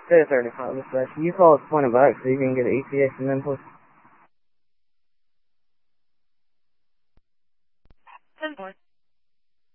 Say 35 this way. You call us $20 so you can get an ETA from them, please. 10 more.